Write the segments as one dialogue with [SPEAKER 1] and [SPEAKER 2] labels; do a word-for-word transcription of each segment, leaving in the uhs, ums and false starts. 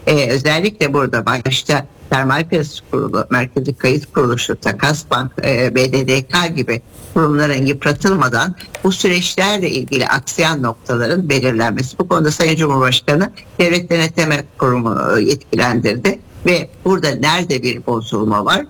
[SPEAKER 1] Ee, özellikle burada başta Sermaye Piyasası Kurulu, Merkezi Kayıt Kuruluşu, Takas Bank, e, B D D K gibi kurumların yıpratılmadan bu süreçlerle ilgili aksayan noktaların belirlenmesi. Bu konuda Sayın Cumhurbaşkanı Devlet Denetleme Kurumu yetkilendirdi ve burada nerede bir bozulma var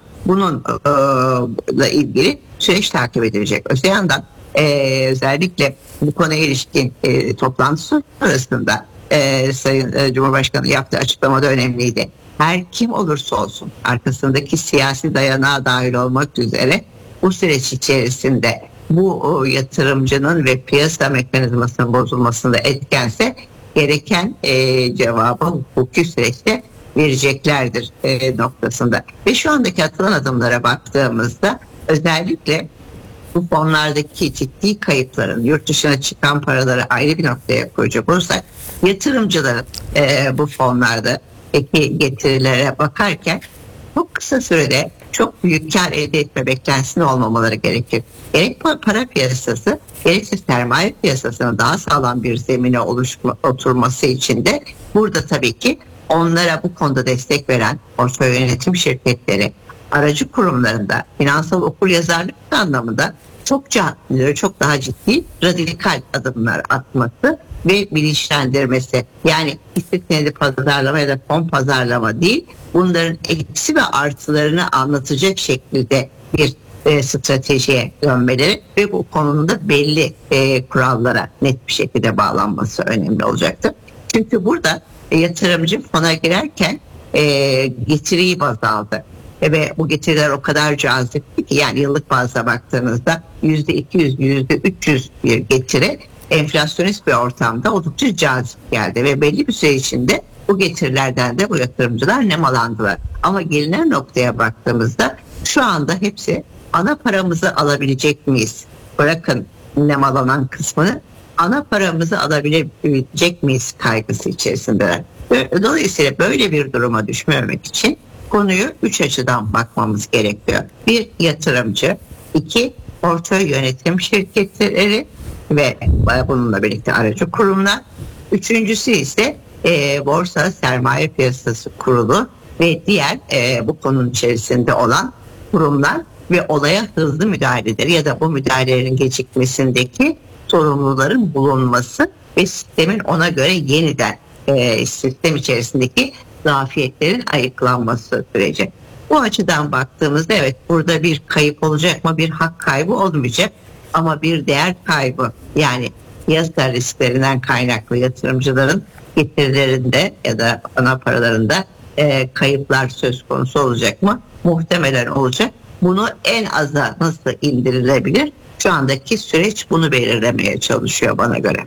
[SPEAKER 1] bununla ilgili süreç takip edilecek. Öte yandan e, özellikle bu konuya ilişkin e, toplantısı arasında e, Sayın e, Cumhurbaşkanı yaptığı açıklamada önemliydi. Her kim olursa olsun arkasındaki siyasi dayanağa dahil olmak üzere bu süreç içerisinde bu o, yatırımcının ve piyasa mekanizmasının bozulmasında etkense gereken e, cevabı hukuki süreçte vereceklerdir e, noktasında. Ve şu andaki atılan adımlara baktığımızda özellikle bu fonlardaki ciddi kayıpların, yurt dışına çıkan paraları ayrı bir noktaya koyacak olursak yatırımcıların e, bu fonlardaki getirilere bakarken çok kısa sürede çok büyük kar elde etme beklentisinde olmamaları gerekir. Gerek para piyasası gerekse sermaye piyasasının daha sağlam bir zemine oluşma, oturması için de burada tabii ki onlara bu konuda destek veren portföy yönetim şirketleri, aracı kurumlarında finansal okuryazarlık anlamında çokça çok daha ciddi radikal adımlar atması ve bilinçlendirmesi. Yani hisse senedi pazarlama ya da fon pazarlama değil, bunların eksi ve artılarını anlatacak şekilde bir e, stratejiye dönmeleri ve bu konuda belli e, kurallara net bir şekilde bağlanması önemli olacaktır. Çünkü burada e, yatırımcı fona girerken e, getiriyi baz aldı. Ve bu getiriler o kadar cazip ki yani yıllık bazda baktığınızda yüzde iki yüz, yüzde üç yüz bir getiri enflasyonist bir ortamda oldukça cazip geldi ve belli bir süre içinde bu getirilerden de bu yatırımcılar nemalandılar. Ama gelinen noktaya baktığımızda şu anda hepsi ana paramızı alabilecek miyiz? Bırakın nemalanan kısmını, ana paramızı alabilecek miyiz kaygısı içerisindeler. Dolayısıyla böyle bir duruma düşmemek için konuyu üç açıdan bakmamız gerekiyor. Bir, yatırımcı. iki portföy yönetim şirketleri ve bununla birlikte aracı kurumlar. Üçüncüsü ise e, Borsa Sermaye Piyasası Kurulu ve diğer e, bu konunun içerisinde olan kurumlar ve olaya hızlı müdahaleleri ya da bu müdahalelerin gecikmesindeki sorumluların bulunması ve sistemin ona göre yeniden e, sistem içerisindeki zafiyetlerin ayıklanması süreci. Bu açıdan baktığımızda evet burada bir kayıp olacak mı? Bir hak kaybı olmayacak ama bir değer kaybı yani piyasa risklerinden kaynaklı yatırımcıların getirilerinde ya da ana paralarında e, kayıplar söz konusu olacak mı? Muhtemelen olacak. Bunu en aza nasıl indirilebilir? Şu andaki süreç bunu belirlemeye çalışıyor bana göre.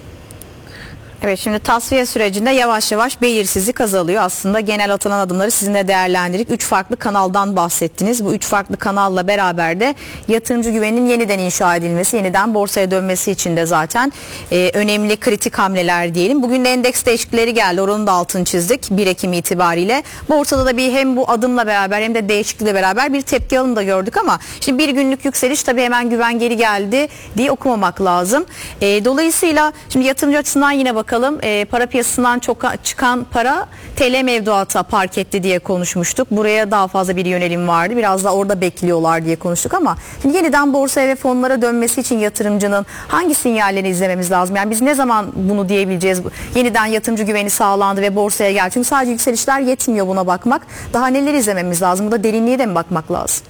[SPEAKER 2] Evet, şimdi tasfiye sürecinde yavaş yavaş belirsizlik azalıyor. Aslında genel atılan adımları sizinle değerlendirdik. Üç farklı kanaldan bahsettiniz. Bu üç farklı kanalla beraber de yatırımcı güveninin yeniden inşa edilmesi, yeniden borsaya dönmesi için de zaten e, önemli kritik hamleler diyelim. Bugün de endeks değişiklikleri geldi. Oranın da altını çizdik bir Ekim itibariyle. Borsada da bir hem bu adımla beraber hem de değişiklikle beraber bir tepki alımı da gördük ama şimdi bir günlük yükseliş tabii hemen güven geri geldi diye okumamak lazım. E, dolayısıyla şimdi yatırımcı açısından yine bakalım. E, para piyasasından çok çıkan para T L mevduata park etti diye konuşmuştuk. Buraya daha fazla bir yönelim vardı. Biraz da orada bekliyorlar diye konuştuk ama şimdi yeniden borsaya ve fonlara dönmesi için yatırımcının hangi sinyallerini izlememiz lazım? Yani biz ne zaman bunu diyebileceğiz? Yeniden yatırımcı güveni sağlandı ve borsaya geldi. Çünkü sadece yükselişler yetmiyor buna bakmak. Daha neler izlememiz lazım? Burada derinliğe de mi bakmak lazım?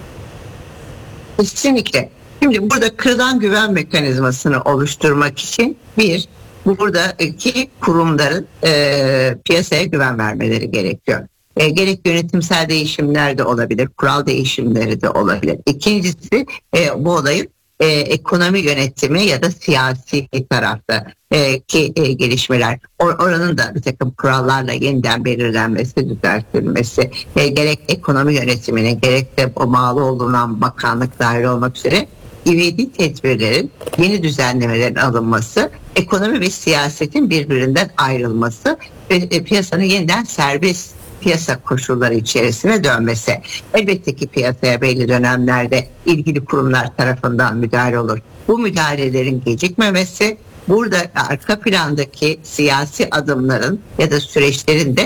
[SPEAKER 1] Kesinlikle. Şimdi burada kırılan güven mekanizmasını oluşturmak için bir, buradaki kurumların e, piyasaya güven vermeleri gerekiyor. E, gerek yönetimsel değişimler de olabilir, kural değişimleri de olabilir. İkincisi e, bu olayın e, ekonomi yönetimi ya da siyasi tarafta e, ki e, gelişmeler. Or, oranın da bir takım kurallarla yeniden belirlenmesi, düzeltilmesi, e, gerek ekonomi yönetimine gerek de o bağlı olunan bakanlık dahil olmak üzere ivedi tedbirlerin, yeni düzenlemelerin alınması, ekonomi ve siyasetin birbirinden ayrılması ve piyasanın yeniden serbest piyasa koşulları içerisine dönmesi. Elbette ki piyasaya belli dönemlerde ilgili kurumlar tarafından müdahale olur. Bu müdahalelerin gecikmemesi, burada arka plandaki siyasi adımların ya da süreçlerin de